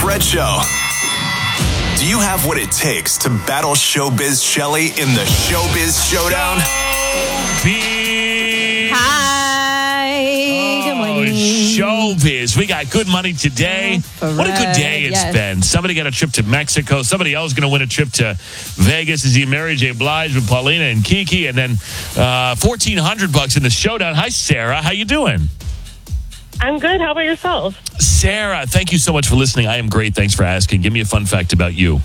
Fred Show. Do you have what it takes to battle Showbiz Shelly in the Showbiz Showdown? Hi. Good morning. Showbiz. We got good money today. What a good day it's been. Somebody got a trip to Mexico. Somebody else going to win a trip to Vegas as he married J. Blige with Paulina and Kiki. And then $1,400 in the showdown. Hi, Sarah. How you doing? I'm good. How about yourself? Sarah, thank you so much for listening. I am great. Thanks for asking. Give me a fun fact about you.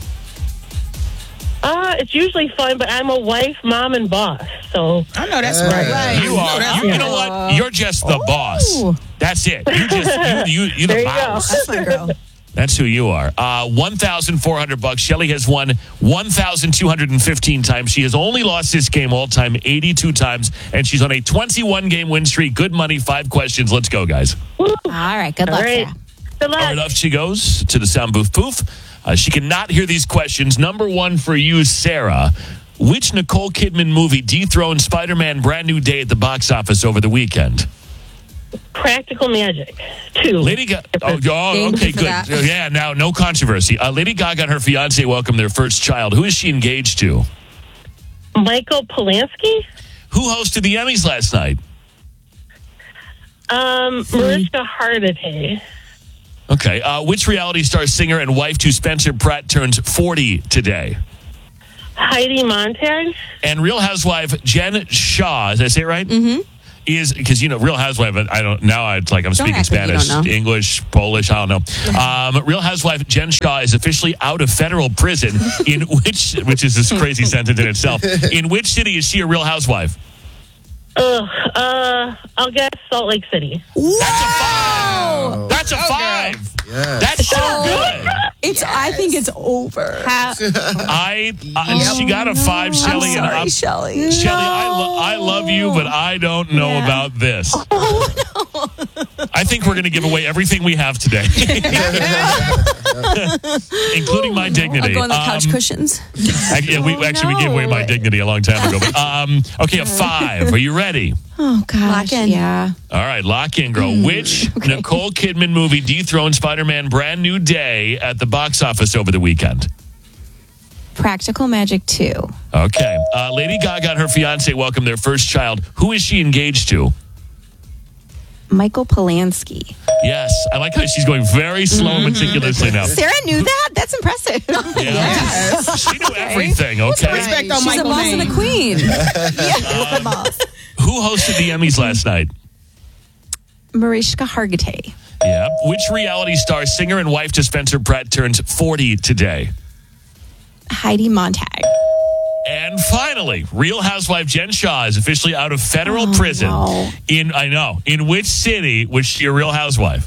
It's usually fun, but I'm a wife, mom, and boss. So I know that's right. You are. You know what? You're just the boss. That's it. You're the there you boss. go. That's my girl. That's who you are. $1,400. Shelly has won 1,215 times. She has only lost this game all time 82 times, and she's on a 21-game win streak. Good money, 5 questions. Let's go, guys. All right. Good luck, All right. Sarah. Good luck. All right, off she goes to the sound booth. Poof. She cannot hear these questions. Number 1 for you, Sarah. Which Nicole Kidman movie dethroned Spider-Man Brand New Day at the box office over the weekend? Practical Magic 2. Lady Gaga. Thank Okay, you for good. that. Yeah, now no controversy. Lady Gaga and her fiance welcomed their first child. Who is she engaged to? Michael Polanski. Who hosted the Emmys last night? Mariska Hargitay. Okay. Which reality star singer and wife to Spencer Pratt turns 40 today? Heidi Montag. And Real Housewife Jen Shaw. Did I say it right? Mm-hmm. Is because Real Housewife. I don't now. It's like I'm speaking act like you Spanish, don't know. English, Polish. I don't know. Real Housewife Jen Shaw is officially out of federal prison. In which is this crazy sentence in itself. In which city is she a Real Housewife? I'll guess Salt Lake City. That's a 5. Yes. That's so good. I think it's over. She got a 5, Shelly. I'm sorry, Shelly. Shelly, I love you, but I don't know about this. I think we're going to give away everything we have today, including my dignity. I'll go on the couch cushions. We gave away my dignity a long time ago. But, okay, a 5. Are you ready? Oh, gosh. Lock in. Yeah. All right, lock in, girl. Which Nicole Kidman movie dethroned Spider-Man Brand New Day at the box office over the weekend? Practical Magic 2. Okay. Lady Gaga and her fiance welcomed their first child. Who is she engaged to? Michael Polanski. Yes. I like how she's going very slow and meticulously now. Sarah knew that? That's impressive. Yeah. She knew everything, okay? Respect on She's Michael the boss name. and the queen. The boss. Who hosted the Emmys last night? Mariska Hargitay. Yeah. Which reality star, singer, and wife to Spencer Pratt turns 40 today? Heidi Montag. And finally, Real Housewife Jen Shaw is officially out of federal prison. no. In which city was she a Real Housewife?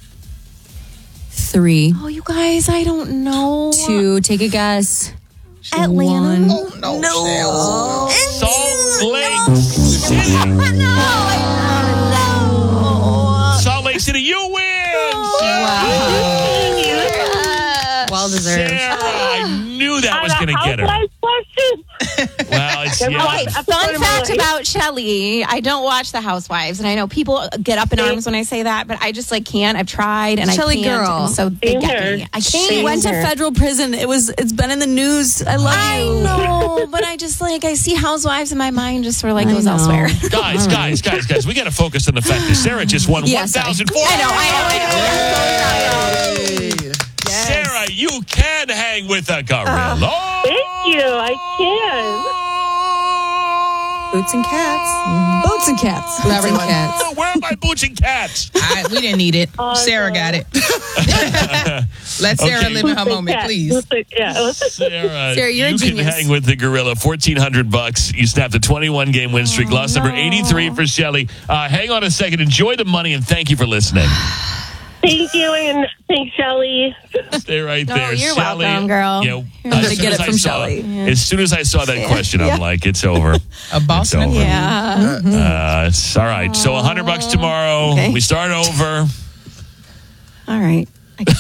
3. Oh, you guys, I don't know. 2. Take a guess. Atlanta. 1. No. Salt Lake City. Salt Lake City, you win! Well deserved. Sarah, I knew that was going to get her. Housewives question. Well, it's Okay, Fun fact about Shelly, I don't watch The Housewives, and I know people get up in arms when I say that, but I just can't. I've tried, and Shelly I can't. girl. And so they Same get here. me. I She can't. went to federal prison. It's been in the news. I love you. I know, but I just I see Housewives, and my mind just sort of goes know. elsewhere. Guys, we got to focus on the fact that Sarah just won Yeah, sorry. $1,400. I know. Sarah, you can hang with a gorilla. Thank you. I can. Boots and cats. Boots and cats. Boots and cats. Oh, where are my boots and cats? We didn't need it. Sarah got it. Let Sarah Okay. live in her moment, please. Yeah. Sarah, Sarah, you're a you can genius. hang with the gorilla. $1,400. You snapped a 21-game win streak. Loss number 83 for Shelly. Hang on a second. Enjoy the money, and thank you for listening. Thank you, and thanks, Shelly. Stay right there. you're Shelly, welcome, girl. Yeah, You're gonna as soon get as it I from saw- Shelly. As soon as I saw that question, I'm like, it's over. A boss It's and a over. queen. Yeah. It's all right. So $100 tomorrow. Okay. We start over. All right.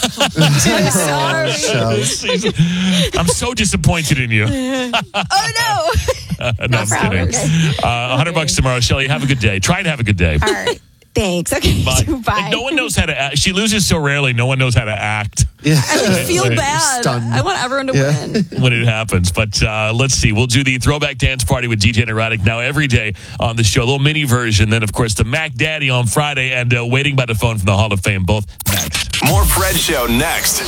I'm so disappointed in you. Oh, no. No, I'm kidding. $100 tomorrow. Shelly, have a good day. Try and have a good day. All right. Thanks. Okay. Bye. Bye. Like, no one knows how to act. She loses so rarely. No one knows how to act. I feel bad. Stunned. I want everyone to win. When it happens. But let's see. We'll do the Throwback Dance Party with DJ Neurotic now every day on the show. A little mini version. Then, of course, the Mac Daddy on Friday and Waiting by the Phone from the Hall of Fame. Both next. More Fred Show next.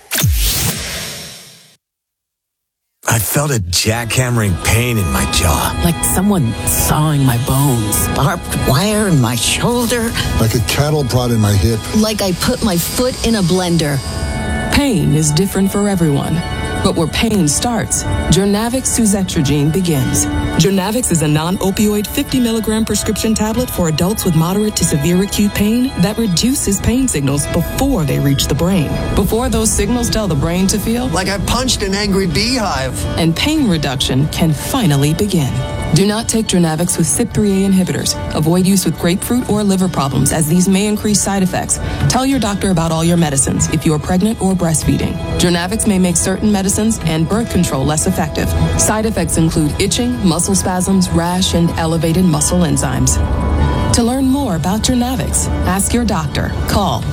I felt a jackhammering pain in my jaw. Like someone sawing my bones. Barbed wire in my shoulder. Like a cattle prod in my hip. Like I put my foot in a blender. Pain is different for everyone. But where pain starts, Jurnavix suzetrigine begins. Jurnavix is a non-opioid 50 milligram prescription tablet for adults with moderate to severe acute pain that reduces pain signals before they reach the brain. Before those signals tell the brain to feel Like I punched an angry beehive. And pain reduction can finally begin. Do not take Jurnavix with CYP3A inhibitors. Avoid use with grapefruit or liver problems, as these may increase side effects. Tell your doctor about all your medicines if you are pregnant or breastfeeding. Jurnavix may make certain medicines and birth control less effective. Side effects include itching, muscle spasms, rash, and elevated muscle enzymes. To learn more about Jurnavix, ask your doctor. Call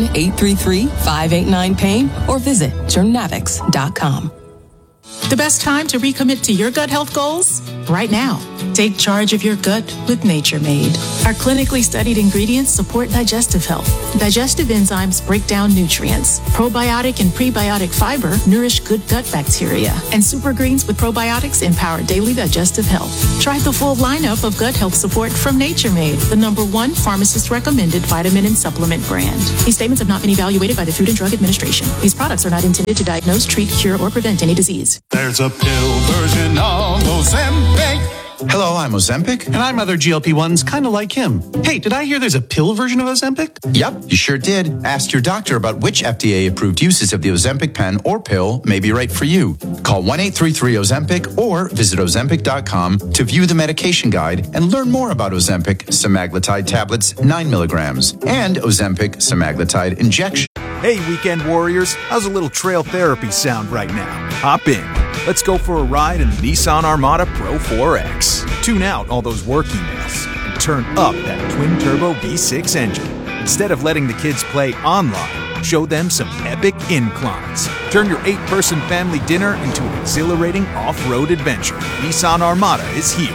1-833-589-PAIN or visit jurnavix.com. The best time to recommit to your gut health goals? Right now. Take charge of your gut with Nature Made. Our clinically studied ingredients support digestive health. Digestive enzymes break down nutrients. Probiotic and prebiotic fiber nourish good gut bacteria. And super greens with probiotics empower daily digestive health. Try the full lineup of gut health support from Nature Made, the #1 pharmacist-recommended vitamin and supplement brand. These statements have not been evaluated by the Food and Drug Administration. These products are not intended to diagnose, treat, cure, or prevent any disease. There's a pill version of Ozempic. Hello, I'm Ozempic. And I'm other GLP-1s kind of like him. Hey, did I hear there's a pill version of Ozempic? Yep, you sure did. Ask your doctor about which FDA-approved uses of the Ozempic pen or pill may be right for you. Call 1-833-OZEMPIC or visit Ozempic.com to view the medication guide and learn more about Ozempic semaglutide tablets 9 milligrams and Ozempic semaglutide injection. Hey, weekend warriors, how's a little trail therapy sound right now? Hop in. Let's go for a ride in the Nissan Armada Pro 4X. Tune out all those work emails and turn up that twin-turbo V6 engine. Instead of letting the kids play online, show them some epic inclines. Turn your 8-person family dinner into an exhilarating off-road adventure. Nissan Armada is here.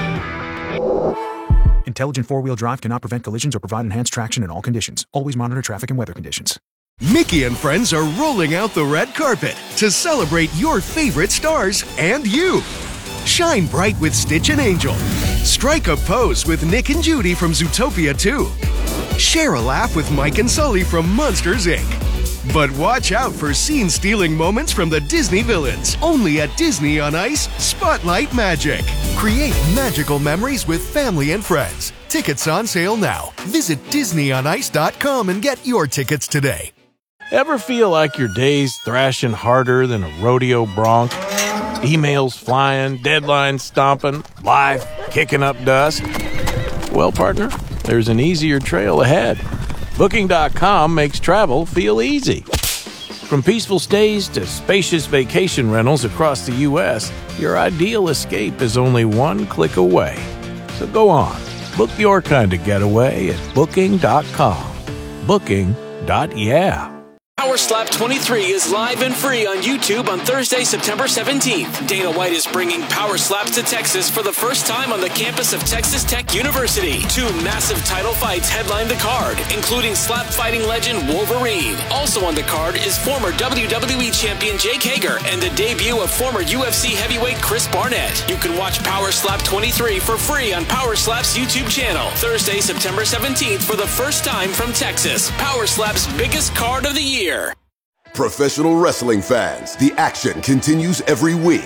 Intelligent four-wheel drive cannot prevent collisions or provide enhanced traction in all conditions. Always monitor traffic and weather conditions. Mickey and friends are rolling out the red carpet to celebrate your favorite stars and you. Shine bright with Stitch and Angel. Strike a pose with Nick and Judy from Zootopia 2. Share a laugh with Mike and Sully from Monsters, Inc. But watch out for scene-stealing moments from the Disney villains, only at Disney on Ice Spotlight Magic. Create magical memories with family and friends. Tickets on sale now. Visit DisneyOnIce.com and get your tickets today. Ever feel like your day's thrashing harder than a rodeo bronc? Emails flying, deadlines stomping, life kicking up dust? Well, partner, there's an easier trail ahead. Booking.com makes travel feel easy. From peaceful stays to spacious vacation rentals across the U.S., your ideal escape is only one click away. So go on, book your kind of getaway at Booking.com. Booking.yeah. Power Slap 23 is live and free on YouTube on Thursday, September 17th. Dana White is bringing Power Slaps to Texas for the first time on the campus of Texas Tech University. 2 massive title fights headline the card, including slap fighting legend Wolverine. Also on the card is former WWE champion Jake Hager and the debut of former UFC heavyweight Chris Barnett. You can watch Power Slap 23 for free on Power Slap's YouTube channel. Thursday, September 17th for the first time from Texas. Power Slap's biggest card of the year. Professional wrestling fans, the action continues every week.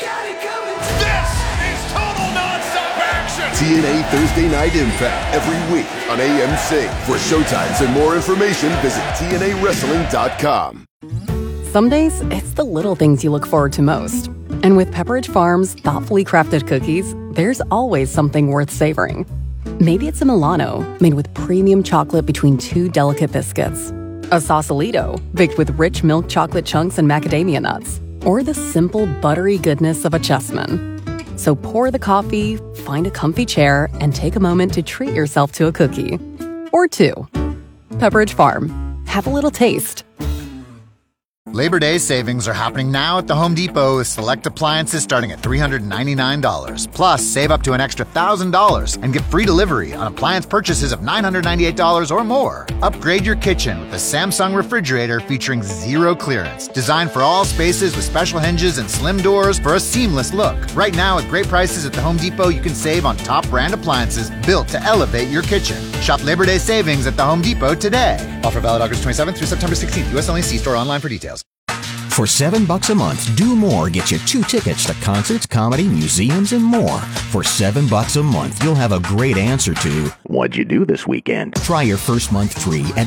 This is total nonstop action. TNA Thursday Night Impact every week on AMC. For showtimes and more information, visit TNAWrestling.com. Some days, it's the little things you look forward to most. And with Pepperidge Farm's thoughtfully crafted cookies, there's always something worth savoring. Maybe it's a Milano made with premium chocolate between 2 delicate biscuits. A Sausalito, baked with rich milk chocolate chunks and macadamia nuts. Or the simple, buttery goodness of a Chessman. So pour the coffee, find a comfy chair, and take a moment to treat yourself to a cookie. or 2. Pepperidge Farm. Have a little taste. Labor Day savings are happening now at the Home Depot with select appliances starting at $399. Plus, save up to an extra $1,000 and get free delivery on appliance purchases of $998 or more. Upgrade your kitchen with a Samsung refrigerator featuring zero clearance. Designed for all spaces with special hinges and slim doors for a seamless look. Right now, at great prices at the Home Depot, you can save on top brand appliances built to elevate your kitchen. Shop Labor Day savings at the Home Depot today. Offer valid August 27th through September 16th. U.S. only. See store online for details. For $7 a month, Do More gets you 2 tickets to concerts, comedy, museums, and more. For $7 a month, you'll have a great answer to, what'd you do this weekend? Try your first month free at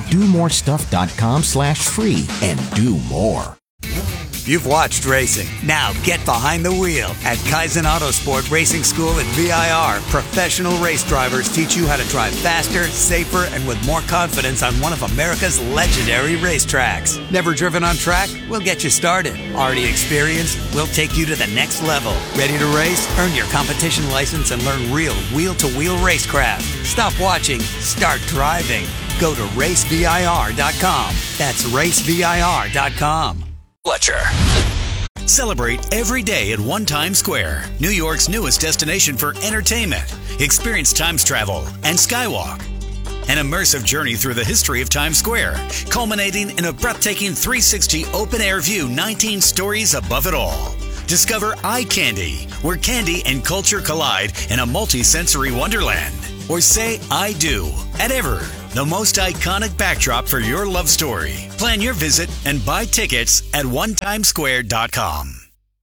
domorestuff.com/free and do more. You've watched racing. Now get behind the wheel. At Kaizen Autosport Racing School at VIR, professional race drivers teach you how to drive faster, safer, and with more confidence on one of America's legendary racetracks. Never driven on track? We'll get you started. Already experienced? We'll take you to the next level. Ready to race? Earn your competition license and learn real wheel-to-wheel racecraft. Stop watching. Start driving. Go to racevir.com. That's racevir.com. Fletcher. Celebrate every day at One Times Square, New York's newest destination for entertainment. Experience Times Travel and Skywalk. An immersive journey through the history of Times Square, culminating in a breathtaking 360 open-air view 19 stories above it all. Discover Eye Candy, where candy and culture collide in a multi-sensory wonderland. Or say I do at Ever, the most iconic backdrop for your love story. Plan your visit and buy tickets at onetimesquare.com.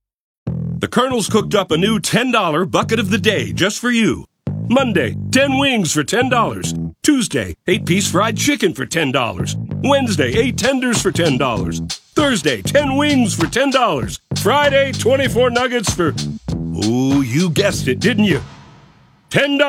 The Colonel's cooked up a new $10 bucket of the day just for you. Monday, 10 wings for $10. Tuesday, 8-piece fried chicken for $10. Wednesday, 8 tenders for $10. Thursday, 10 wings for $10. Friday, 24 nuggets for... Oh, you guessed it, didn't you? $10.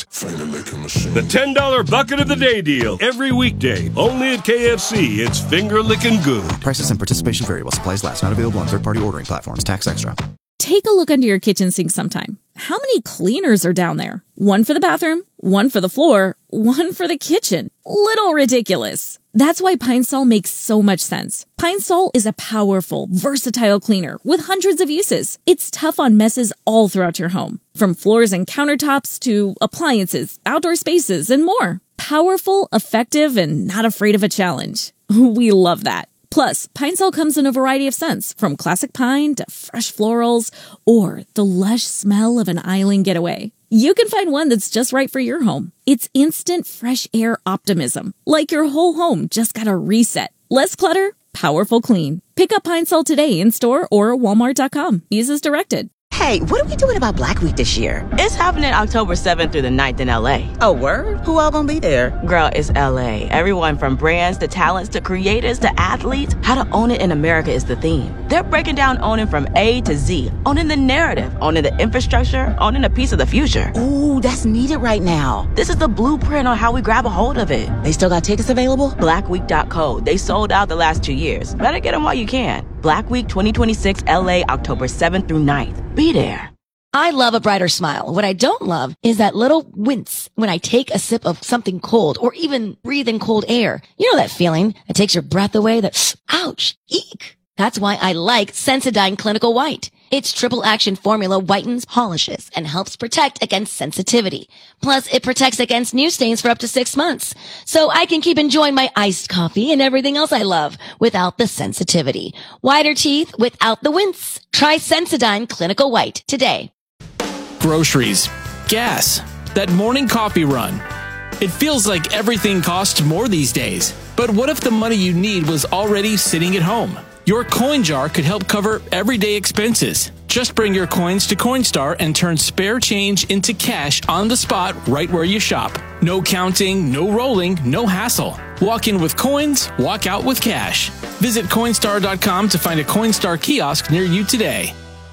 The $10 bucket of the day deal. Every weekday. Only at KFC. It's finger-licking good. Prices and participation vary while supplies last. Not available on third-party ordering platforms. Tax extra. Take a look under your kitchen sink sometime. How many cleaners are down there? One for the bathroom, one for the floor, one for the kitchen. Little ridiculous. That's why Pine Sol makes so much sense. Pine Sol is a powerful, versatile cleaner with hundreds of uses. It's tough on messes all throughout your home, from floors and countertops to appliances, outdoor spaces, and more. Powerful, effective, and not afraid of a challenge. We love that. Plus, Pine Sol comes in a variety of scents, from classic pine to fresh florals, or the lush smell of an island getaway. You can find one that's just right for your home. It's instant fresh air optimism, like your whole home just got a reset. Less clutter, powerful clean. Pick up Pine Sol today in store or walmart.com. Use as directed. Hey, what are we doing about Black Week this year? It's happening October 7th through the 9th in LA. Oh, word? Who all gonna be there? Girl, it's LA. Everyone from brands to talents to creators to athletes. How to own it in America is the theme. They're breaking down owning from A to Z. Owning the narrative, owning the infrastructure, owning a piece of the future. Ooh, that's needed right now. This is the blueprint on how we grab a hold of it. They still got tickets available? Blackweek.co. They sold out the last 2 years. Better get them while you can. Black Week 2026 LA, October 7th through 9th. Be there. I love a brighter smile. What I don't love is that little wince when I take a sip of something cold or even breathe in cold air. You know that feeling that takes your breath away, that ouch, eek. That's why I like Sensodyne Clinical White. Its triple action formula whitens, polishes, and helps protect against sensitivity. Plus, it protects against new stains for up to 6 months. So I can keep enjoying my iced coffee and everything else I love without the sensitivity. Whiter teeth without the wince. Try Sensodyne Clinical White today. Groceries, gas, that morning coffee run. It feels like everything costs more these days. But what if the money you need was already sitting at home? Your coin jar could help cover everyday expenses. Just bring your coins to Coinstar and turn spare change into cash on the spot right where you shop. No counting, no rolling, no hassle. Walk in with coins, walk out with cash. Visit Coinstar.com to find a Coinstar kiosk near you today.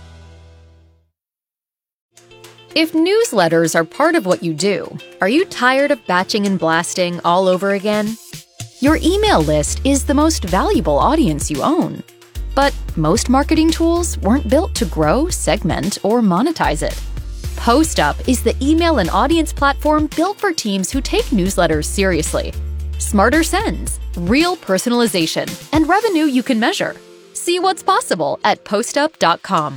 If newsletters are part of what you do, are you tired of batching and blasting all over again? Your email list is the most valuable audience you own. But most marketing tools weren't built to grow, segment, or monetize it. PostUp is the email and audience platform built for teams who take newsletters seriously. Smarter sends, real personalization, and revenue you can measure. See what's possible at postup.com.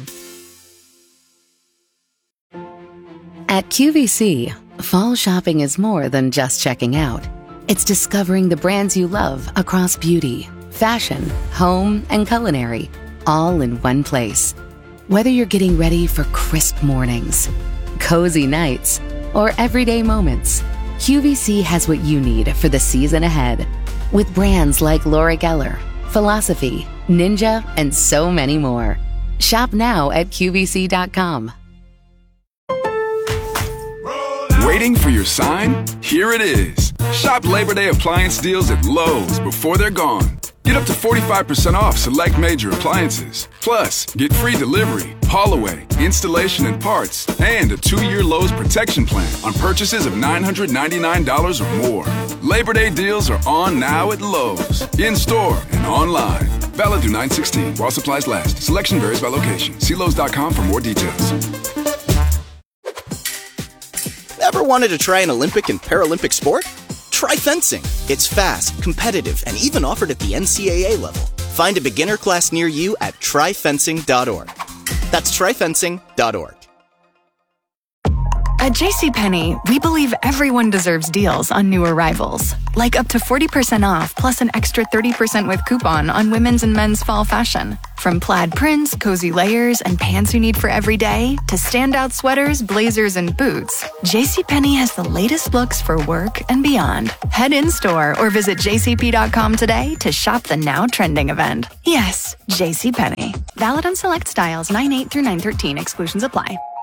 At QVC, fall shopping is more than just checking out. It's discovering the brands you love across beauty, fashion, home, and culinary, all in one place. Whether you're getting ready for crisp mornings, cozy nights, or everyday moments, QVC has what you need for the season ahead. With brands like Laura Geller, Philosophy, Ninja, and so many more. Shop now at QVC.com. Waiting for your sign? Here it is. Shop Labor Day appliance deals at Lowe's before they're gone. Get up to 45% off select major appliances. Plus, get free delivery, haul away, installation and parts, and a 2-year Lowe's protection plan on purchases of $999 or more. Labor Day deals are on now at Lowe's, in-store and online. Valid through 9/16 while supplies last. Selection varies by location. See Lowe's.com for more details. Ever wanted to try an Olympic and Paralympic sport? Try fencing. It's fast, competitive, and even offered at the NCAA level. Find a beginner class near you at tryfencing.org. That's tryfencing.org. At JCPenney, we believe everyone deserves deals on new arrivals, like up to 40% off plus an extra 30% with coupon on women's and men's fall fashion. From plaid prints, cozy layers, and pants you need for every day, to standout sweaters, blazers, and boots, JCPenney has the latest looks for work and beyond. Head in-store or visit jcp.com today to shop the now trending event. Yes, JCPenney. Valid on select styles 9/8 through 9/13. Exclusions apply.